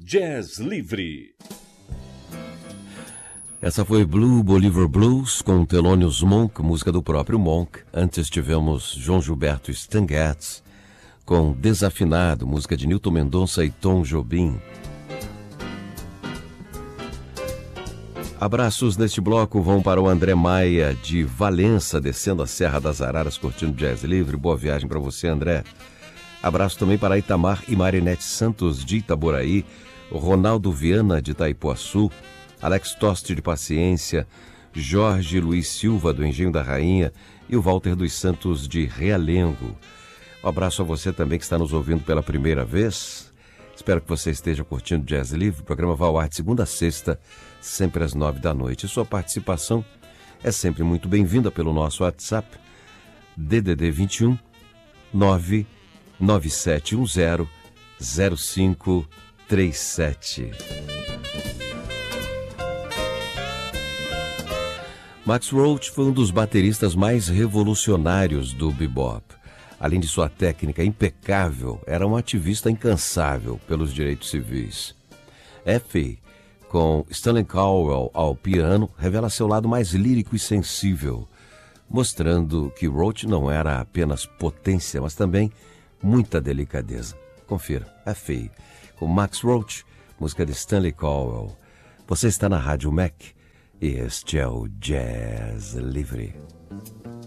Jazz Livre. Essa foi Blue Believer Blues com Thelonious Monk, música do próprio Monk. Antes tivemos João Gilberto e Stan Getz com Desafinado, música de Nilton Mendonça e Tom Jobim. Abraços neste bloco vão para o André Maia de Valença, descendo a Serra das Araras, curtindo Jazz Livre. Boa viagem para você, André. Abraço também para Itamar e Marinete Santos de Itaboraí, Ronaldo Viana de Itaipuaçu, Alex Toste de Paciência, Jorge Luiz Silva do Engenho da Rainha e o Walter dos Santos de Realengo. Um abraço a você também que está nos ouvindo pela primeira vez. Espero que você esteja curtindo Jazz Livre. O programa vai ao ar de segunda a sexta, sempre às 9 da noite. Sua participação é sempre muito bem-vinda pelo nosso WhatsApp, DDD 21 99710 0537. Max Roach foi um dos bateristas mais revolucionários do bebop. Além de sua técnica impecável, era um ativista incansável pelos direitos civis. Effie, com Stanley Cowell ao piano, revela seu lado mais lírico e sensível, mostrando que Roach não era apenas potência, mas também muita delicadeza. Confira, Effie, com Max Roach, música de Stanley Cowell. Você está na Rádio Mac e este é o Jazz Livre.